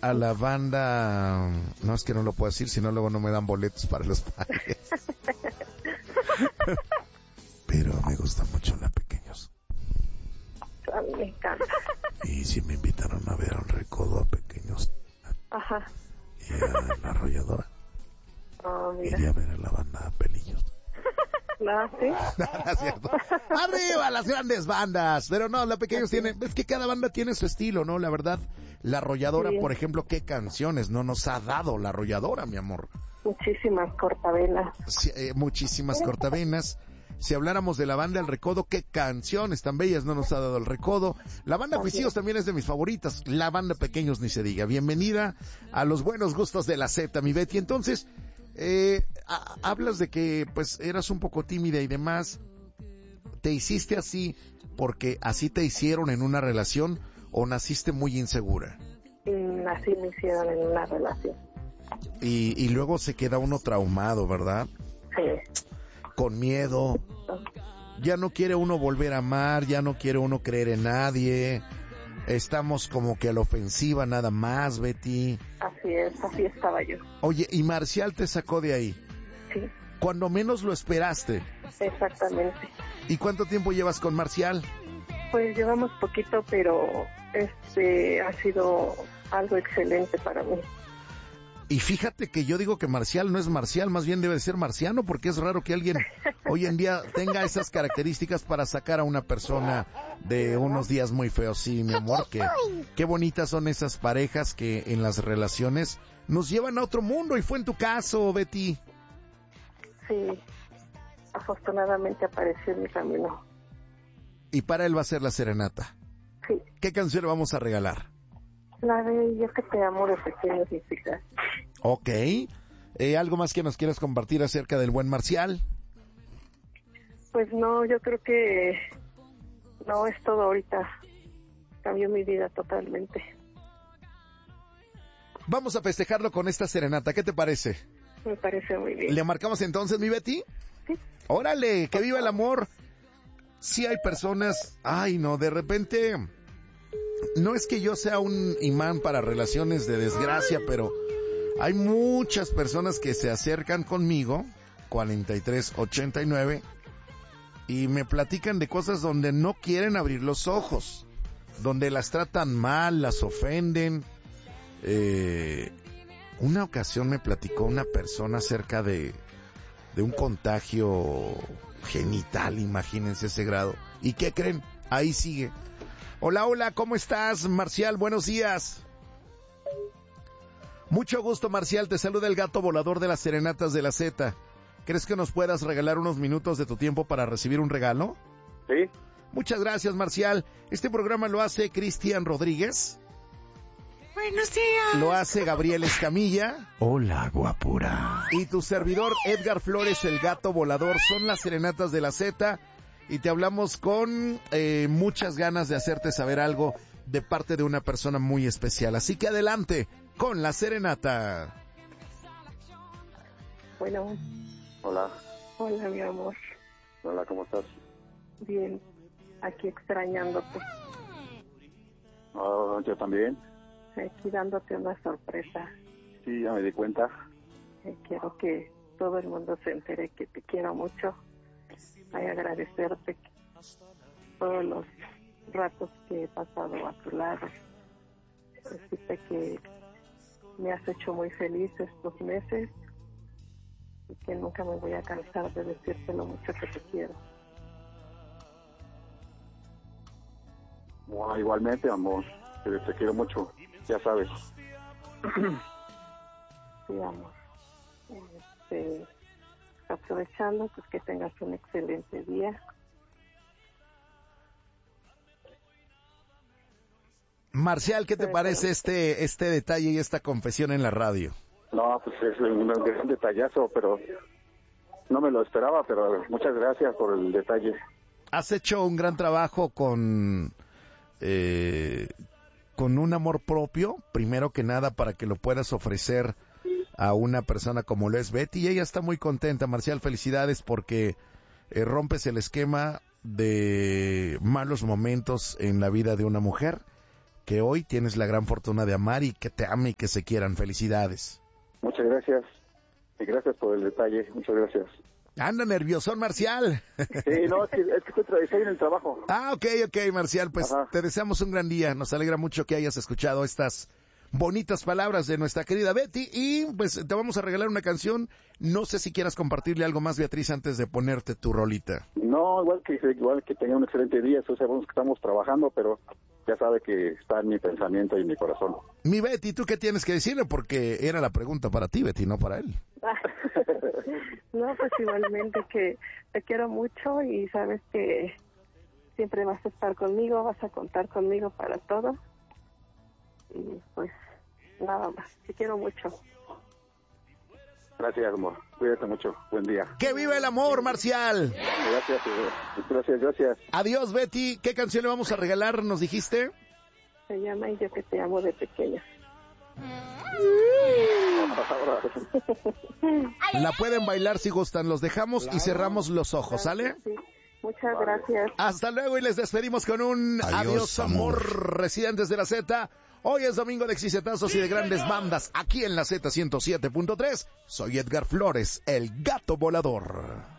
a la banda, no es que no lo puedo decir, si no luego no me dan boletos para los bailes. Pero me gusta mucho la Pequeños. A mí me encanta. Y si me invitaron a ver a un recodo a Pequeños. Ajá. Y a la Arrolladora. Oh, mira. Iría a ver a la banda Pelillos. No, ¿sí? No es cierto. Arriba las grandes bandas. Pero no, la Pequeños tiene, es que cada banda tiene su estilo, ¿no? La verdad, la Arrolladora, Sí. por ejemplo, qué canciones no nos ha dado la Arrolladora, mi amor. Muchísimas cortavenas. Sí, muchísimas cortavenas. Si habláramos de la banda El Recodo, qué canciones tan bellas no nos ha dado El Recodo. La banda Juicios también es de mis favoritas. La banda Pequeños ni se diga. Bienvenida a los buenos gustos de la Z, mi Betty. Entonces, hablas de que pues eras un poco tímida y demás. ¿Te hiciste así porque así te hicieron en una relación o naciste muy insegura? Así me hicieron en una relación. Y luego se queda uno traumado, ¿verdad? Sí. Con miedo. Ya no quiere uno volver a amar, ya no quiere uno creer en nadie. Estamos como que a la ofensiva nada más, Betty. Así es, así estaba yo. Oye, y Marcial te sacó de ahí. Sí. Cuando menos lo esperaste. Exactamente. ¿Y cuánto tiempo llevas con Marcial? Pues llevamos poquito, pero ha sido algo excelente para mí. Y fíjate que yo digo que Marcial no es Marcial, más bien debe de ser marciano, porque es raro que alguien hoy en día tenga esas características para sacar a una persona de unos días muy feos. Sí, mi amor, qué bonitas son esas parejas que en las relaciones nos llevan a otro mundo, y fue en tu caso, Betty. Sí, afortunadamente apareció en mi camino. Y para él va a ser la serenata. Sí. ¿Qué canción le vamos a regalar? La de Yo que te amo de Pequeños y Chicas. Ok. ¿Algo más que nos quieras compartir acerca del buen Marcial? Pues no, yo creo que no es todo ahorita. Cambió mi vida totalmente. Vamos a festejarlo con esta serenata, ¿qué te parece? Me parece muy bien. ¿Le marcamos entonces, mi Betty? Sí. Órale, que viva el amor. Sí hay personas, ay no, de repente, no es que yo sea un imán para relaciones de desgracia, pero hay muchas personas que se acercan conmigo, 4389, y me platican de cosas donde no quieren abrir los ojos, donde las tratan mal, las ofenden. Una ocasión me platicó una persona acerca de un contagio genital, imagínense ese grado. ¿Y qué creen? Ahí sigue. Hola, hola, ¿cómo estás, Marcial? Buenos días. Mucho gusto, Marcial, te saluda el gato volador de las serenatas de la Z. ¿Crees que nos puedas regalar unos minutos de tu tiempo para recibir un regalo? Sí. Muchas gracias, Marcial. Este programa lo hace Cristian Rodríguez. Buenos días. Lo hace Gabriel Escamilla. Hola, guapura. Y tu servidor, Edgar Flores, el gato volador. Son las serenatas de la Z. Y te hablamos con muchas ganas de hacerte saber algo de parte de una persona muy especial. Así que adelante con la serenata. Bueno. Hola. Hola, mi amor. Hola, ¿cómo estás? Bien. Aquí extrañándote. Oh, yo también. Aquí dándote una sorpresa. Sí, ya me di cuenta. Quiero que todo el mundo se entere que te quiero mucho. Hay agradecerte todos los ratos que he pasado a tu lado. Decirte que me has hecho muy feliz estos meses y que nunca me voy a cansar de decirte lo mucho que te quiero. Bueno, igualmente, amor. Te quiero mucho, ya sabes. Sí, amor. Aprovechando, pues que tengas un excelente día. Marcial, ¿qué te parece este detalle y esta confesión en la radio? No, pues es un gran detallazo, pero no me lo esperaba, pero muchas gracias por el detalle. Has hecho un gran trabajo con un amor propio, primero que nada, para que lo puedas ofrecer a una persona como lo es Betty, y ella está muy contenta. Marcial, felicidades, porque rompes el esquema de malos momentos en la vida de una mujer que hoy tienes la gran fortuna de amar y que te ame y que se quieran. Felicidades. Muchas gracias. Y gracias por el detalle. Muchas gracias. Anda nerviosón, Marcial. Sí, no, es que estoy en el trabajo. Ok, Marcial, pues Ajá. te deseamos un gran día. Nos alegra mucho que hayas escuchado estas bonitas palabras de nuestra querida Betty y pues te vamos a regalar una canción. No sé si quieras compartirle algo más, Beatriz, antes de ponerte tu rolita. No, igual que tenga un excelente día. Sabemos que estamos trabajando, pero ya sabe que está en mi pensamiento y en mi corazón. Mi Betty, ¿tú qué tienes que decirle? Porque era la pregunta para ti, Betty, no para él. No, pues igualmente que te quiero mucho y sabes que siempre vas a estar conmigo, vas a contar conmigo para todo. Y pues nada más, te quiero mucho. Gracias, amor. Cuídate mucho. Buen día. ¡Que viva el amor, Marcial! Gracias. Adiós, Betty. ¿Qué canción le vamos a regalar, nos dijiste? Se llama Y yo que te amo de pequeña. La pueden bailar si gustan. Los dejamos y cerramos los ojos, ¿sale? Sí. Muchas gracias. Hasta luego y les despedimos con un adiós, amor, residentes de la Z. Hoy es domingo de exicetazos y de grandes bandas aquí en la Z 107.3. Soy Edgar Flores, el gato volador.